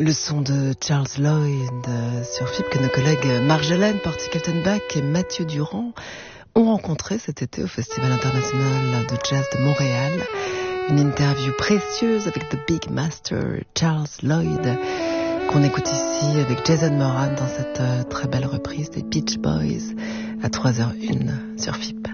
Le son de Charles Lloyd sur FIP que nos collègues Marjolaine Porty-Kaltenbach et Mathieu Durand ont rencontré cet été au Festival international de jazz de Montréal. Une interview précieuse avec The Big Master Charles Lloyd qu'on écoute ici avec Jason Moran dans cette très belle reprise des Beach Boys à 3h01 sur FIP.